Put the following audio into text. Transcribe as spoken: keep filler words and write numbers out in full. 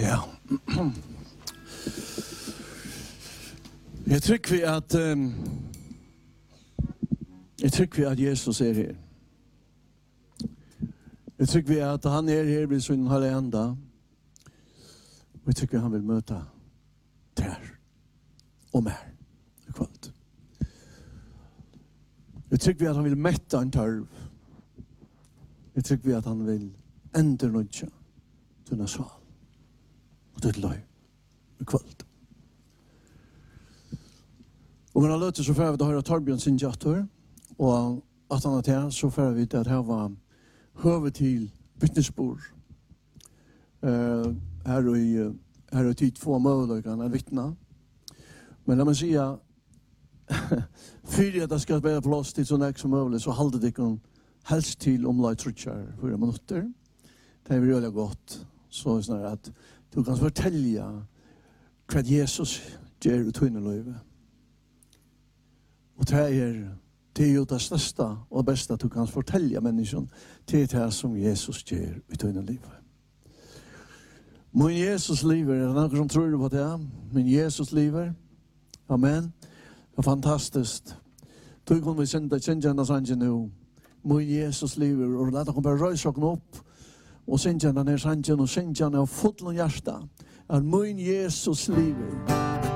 Ja. Jeg tror vi at um, jeg tror vi at Jesus er her. Jeg tror vi at han er her ved sin halve enda. Og jeg tror han vil møte der og mer i kveld. Jeg tror vi at han vil mette en tarv. Jeg tror vi at han vil endre noe til en sal. Og det er løy i kveld. Og når han løter så får vi da høre Torbjørn sin jatter, og at han er til, så får vi det her var høve til vittnesbord. Uh, her og i her og tid få mulighetene er vittna. Men la meg si at fyrir at det skal være plass til sånn ek som mulig, så halde det ikke helst til omlai trutjar fire minutter. Det er veldig godt. Så sånn at du kan fortelle hva Jesus gjør ut i livet. Og det er det er jo det største og beste du kan fortelle mennesken til det som Jesus gjør ut i livet. Min Jesus lever, er det noen som tror på det? Min Jesus lever. Amen. Det er fantastisk. Du kan vi sende denne sangen nå. Min Jesus lever, og la dere bare røyse dere opp, og sende denne sangen, og sende denne av fotlen hjerte, at min Jesus lever.